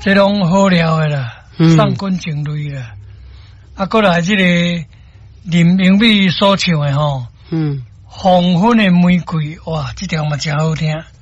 这拢好料的啦，上滚情类啦。啊，过来这个林明美所唱的吼，黄昏的玫瑰，哇，这条嘛真好听。